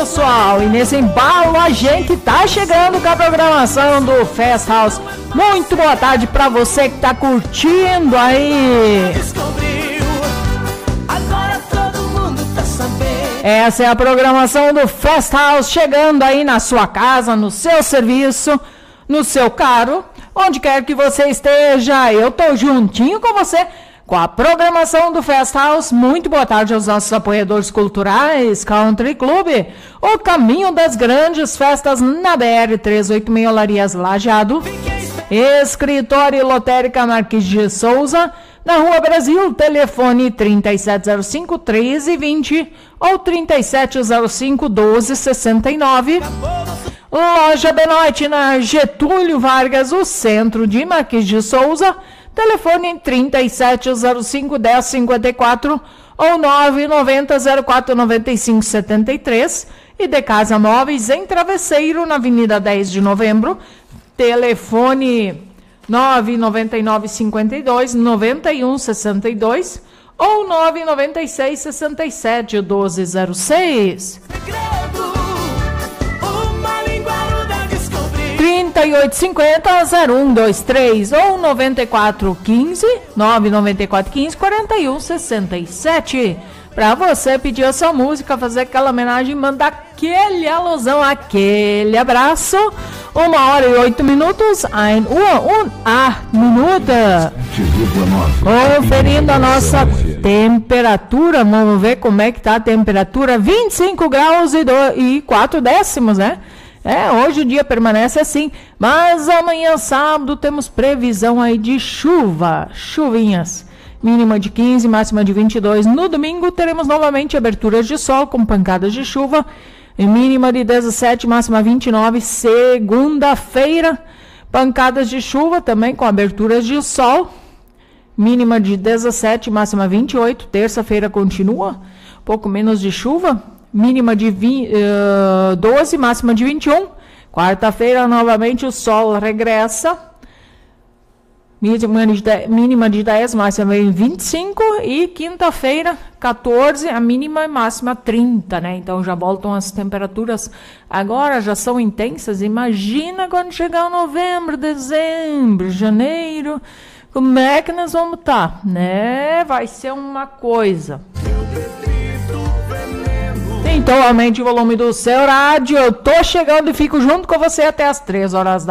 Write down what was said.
pessoal, e nesse embalo a gente tá chegando com a programação do Fest House. Muito boa tarde pra você que tá curtindo aí. Essa é a programação do Fest House, chegando aí na sua casa, no seu serviço, no seu carro, onde quer que você esteja. Eu tô juntinho com você com a programação do Fest House. Muito boa tarde aos nossos apoiadores culturais, Country Club, o caminho das grandes festas na BR 386 Olarias Lajeado, Escritório Lotérica Marquês de Souza, na Rua Brasil, telefone 3705-1320 ou 3705-1269. Loja Benoit na Getúlio Vargas, o centro de Marquês de Souza, telefone 3705-1054 ou 990-049573. E de Casa Móveis em Travesseiro, na Avenida 10 de Novembro, telefone 999-52-9162 ou 996-67-1206. 3850-0123 ou 9415-99415-4167. Pra você pedir a sua música, fazer aquela homenagem, mandar aquele alusão, aquele abraço. 1h08, 1 minuto. Conferindo a nossa temperatura, vamos ver como é que tá a temperatura. 25 graus e 4 décimos, né? Hoje o dia permanece assim, mas amanhã sábado temos previsão aí de chuvinhas. Mínima de 15, máxima de 22. No domingo teremos novamente aberturas de sol com pancadas de chuva. Mínima de 17, máxima 29. Segunda-feira, pancadas de chuva também com aberturas de sol. Mínima de 17, máxima 28. Terça-feira continua, pouco menos de chuva. Mínima de 12, máxima de 21. Quarta-feira, novamente, o sol regressa. Mínima de 10, máxima de 25. E quinta-feira, 14, a mínima e máxima 30, né? Então já voltam as temperaturas. Agora já são intensas. Imagina quando chegar novembro, dezembro, janeiro. Como é que nós vamos estar, né? Vai ser uma coisa. Então, aumente o volume do seu rádio. Eu tô chegando e fico junto com você até as 3 horas da